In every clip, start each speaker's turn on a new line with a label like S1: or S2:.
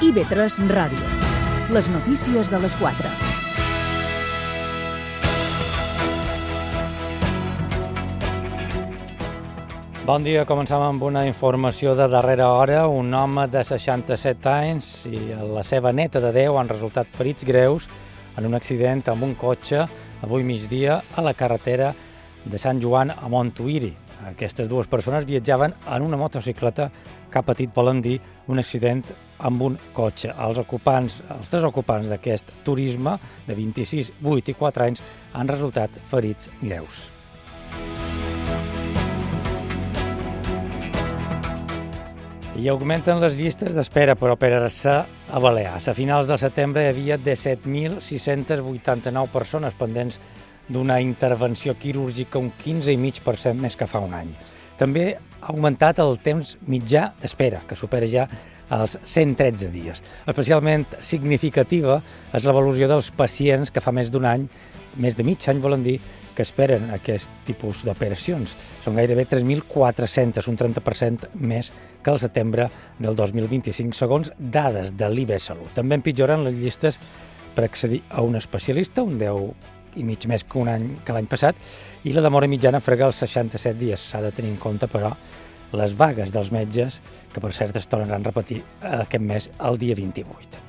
S1: IB3 Ràdio. Les notícies de les 4.
S2: Bon dia, començam amb una informació de darrera hora. Un home de 67 anys i la seva neta de 10 han resultat ferits greus en un accident amb un cotxe avui migdia a la carretera de Sant Joan a Montuïri. Aquestes dues persones viatjaven en una motocicleta que ha patit, volen dir, un accident amb un cotxe. Els tres ocupants d'aquest turisme de 26, 8 i 4 anys han resultat ferits greus. I augmenten les llistes d'espera per operar-se a Balears. A finals de setembre hi havia 17.689 persones pendents d'una intervenció quirúrgica, un 15,5% més que fa un any. També ha augmentat el temps mitjà d'espera, que supera ja els 113 dies. Especialment significativa és l'evolució dels pacients que fa més d'un any, més de mig any, volen dir, que esperen aquest tipus d'operacions. Són gairebé 3.400, un 30% més que el setembre del 2025, segons dades de l'IB Salut. També empitjoren les llistes per accedir a un especialista, un 10,5 més que l'any passat, i la demora mitjana frega els 67 dies. S'ha de tenir en compte, però, les vagues dels metges, que per cert es tornaran a repetir aquest mes, el dia 28.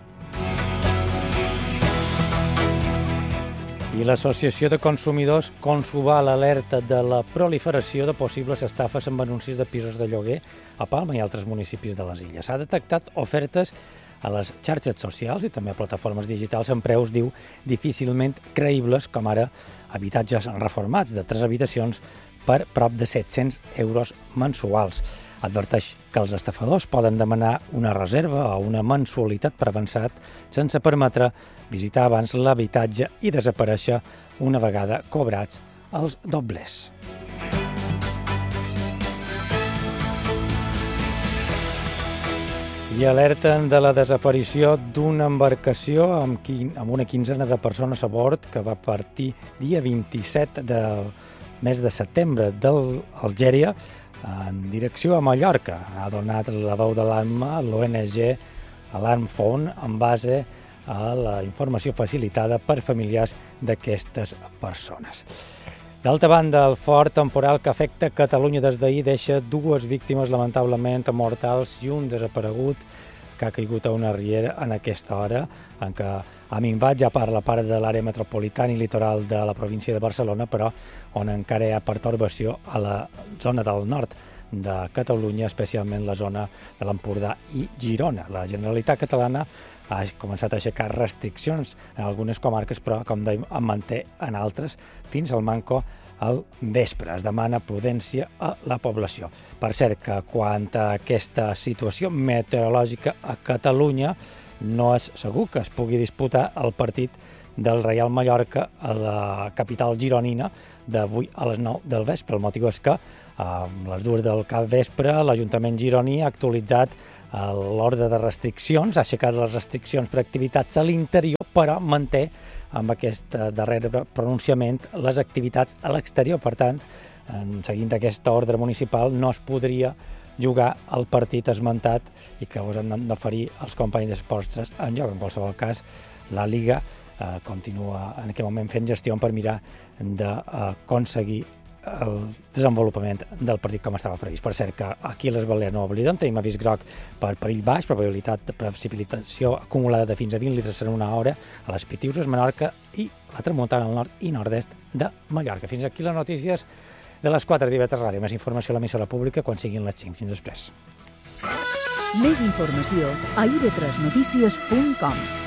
S2: I l'Associació de Consumidors Consuval alerta de la proliferació de possibles estafes amb anuncis de pisos de lloguer a Palma i altres municipis de les illes. S'ha detectat ofertes a les xarxes socials i també a plataformes digitals amb preus, diu, difícilment creïbles, com ara habitatges reformats de 3 habitacions per prop de 700 euros mensuals. Adverteix que els estafadors poden demanar una reserva o una mensualitat per avançat sense permetre visitar abans l'habitatge i desaparèixer una vegada cobrats els doblers. I alerten de la desaparició d'una embarcació amb una quinzena de persones a bord que va partir dia 27 del mes de setembre d'Algèria en direcció a Mallorca. Ha donat la veu d'alarma l'ONG Alarm Phone en base a la informació facilitada per familiars d'aquestes persones. D'altra banda, el fort temporal que afecta Catalunya des d'ahir deixa 2 víctimes lamentablement mortals i un desaparegut que ha caigut a una riera en aquesta hora, en què ha minvat ja per la part de l'àrea metropolitana i litoral de la província de Barcelona, però on encara hi ha pertorbació a la zona del nord de Catalunya, especialment la zona de l'Empordà i Girona. La Generalitat catalana ha començat a aixecar restriccions en algunes comarques, però, com dèiem, en manté en altres fins al manco al vespre. Es demana prudència a la població. Per cert, que quant a aquesta situació meteorològica a Catalunya, no és segur que es pugui disputar el partit del Reial Mallorca a la capital gironina d'avui a les 9 del vespre. El motiu és que a les 2 del capvespre l'Ajuntament gironí ha actualitzat l'ordre de restriccions, ha aixecat les restriccions per activitats a l'interior, però manté amb aquest darrer pronunciament les activitats a l'exterior. Per tant, seguint aquesta ordre municipal, no es podria jugar el partit esmentat i que us han d'oferir els companys d'esports en joc. En qualsevol cas, la Liga continua en aquest moment fent gestió per mirar d'aconseguir el desenvolupament del partit com estava previst. Per cert, que aquí a les Balears no ho oblidem, tenim avís groc per perill baix, probabilitat de precipitació acumulada de fins a 20 litres en una hora a les Pitiuses, Menorca i la tramuntana al nord i nord-est de Mallorca. Fins aquí les notícies de les 4 d'IB3 Ràdio. Més informació a l'emissora pública quan siguin les 5. Fins després.
S1: Més informació a ib3notícies.com.